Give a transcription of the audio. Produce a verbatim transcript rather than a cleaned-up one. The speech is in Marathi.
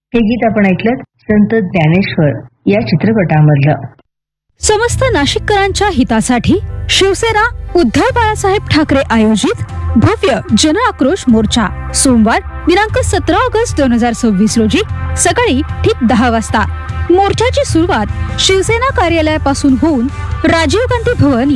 हे गीत आपण ऐकलं संत ज्ञानेश्वर या चित्रपटामधलं. समस्त नाशिककरांच्या हितासाठी शिवसेना उद्धव बाळासाहेब ठाकरे आयोजित भव्य जन आक्रोश मोर्चा सोमवार दिनांक सतरा ऑगस्ट दोन हजार सव्वीस रोजी सकाळी ठीक दहा वाजता. मोर्चाची सुरुवात शिवसेना कार्यालयापासून होऊन राजीव गांधी भवन